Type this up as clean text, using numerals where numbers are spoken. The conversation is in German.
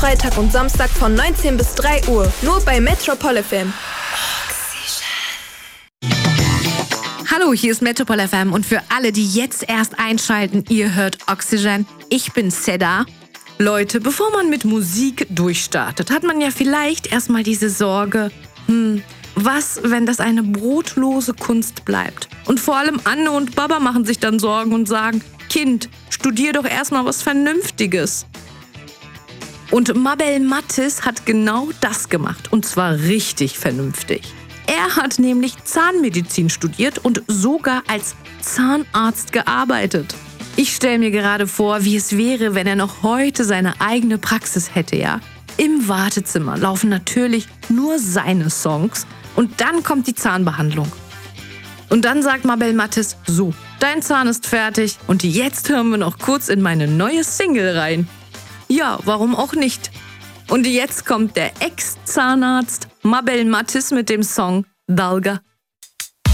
Freitag und Samstag von 19 bis 3 Uhr. Nur bei Metropol FM. Hallo, hier ist Metropol FM und für alle, die jetzt erst einschalten, ihr hört Oxygen. Ich bin Seda. Leute, bevor man mit Musik durchstartet, hat man ja vielleicht erstmal diese Sorge, was, wenn das eine brotlose Kunst bleibt? Und vor allem Anne und Baba machen sich dann Sorgen und sagen, Kind, studier doch erstmal was Vernünftiges. Und Mabel Mathis hat genau das gemacht, und zwar richtig vernünftig. Er hat nämlich Zahnmedizin studiert und sogar als Zahnarzt gearbeitet. Ich stelle mir gerade vor, wie es wäre, wenn er noch heute seine eigene Praxis hätte, ja? Im Wartezimmer laufen natürlich nur seine Songs und dann kommt die Zahnbehandlung. Und dann sagt Mabel Mathis, so, dein Zahn ist fertig und jetzt hören wir noch kurz in meine neue Single rein. Ja, warum auch nicht? Und jetzt kommt der Ex-Zahnarzt Mabel Mathis mit dem Song Dalga.